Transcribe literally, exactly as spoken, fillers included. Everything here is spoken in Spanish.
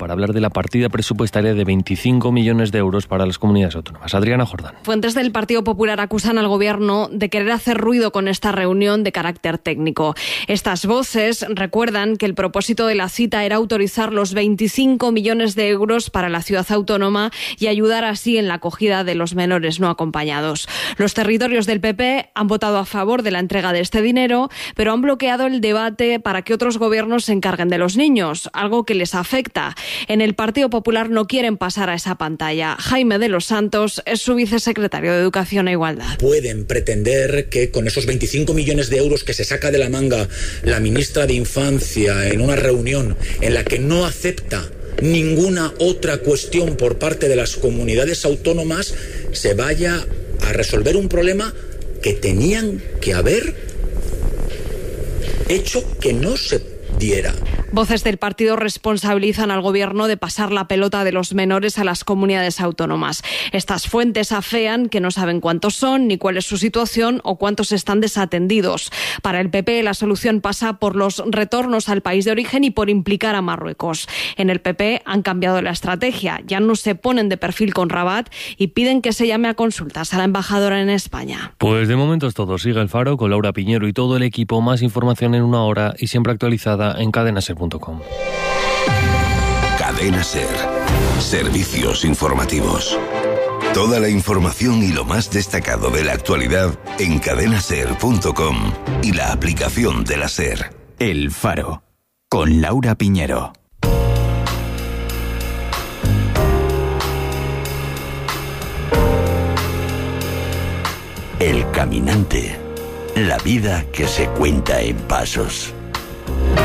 para hablar de la partida presupuestaria de veinticinco millones de euros para las comunidades autónomas. Adriana Jordán. Fuentes del Partido Popular acusan al Gobierno de querer hacer ruido con esta reunión de carácter técnico. Estas voces recuerdan que el propósito de la cita era autorizar los veinticinco millones de euros para la ciudad autónoma y ayudar así en la acogida de los menores no acompañados. Los territorios del P P han votado a favor de la entrega de este dinero, pero han bloqueado el debate para que otros gobiernos se encarguen de los niños, algo que les afecta. En el Partido Popular no quieren pasar a esa pantalla. Jaime de los Santos es su vicesecretario de Educación e Igualdad. Pueden pretender que con esos veinticinco millones de euros que se saca de la manga la ministra de Infancia en una reunión en la que no acepta ninguna otra cuestión por parte de las comunidades autónomas, se vaya a resolver un problema que tenían que haber hecho que no se diera. Voces del partido responsabilizan al Gobierno de pasar la pelota de los menores a las comunidades autónomas. Estas fuentes afean que no saben cuántos son, ni cuál es su situación o cuántos están desatendidos. Para el P P la solución pasa por los retornos al país de origen y por implicar a Marruecos. En el P P han cambiado la estrategia, ya no se ponen de perfil con Rabat y piden que se llame a consultas a la embajadora en España. Pues de momento es todo. Sigue El Faro con Laura Piñero y todo el equipo. Más información en una hora y siempre actualizada en cadena ser punto com. Cadena Ser. Servicios informativos. Toda la información y lo más destacado de la actualidad en cadena ser punto com y la aplicación de la Ser. El Faro, con Laura Piñero. El caminante. La vida que se cuenta en pasos.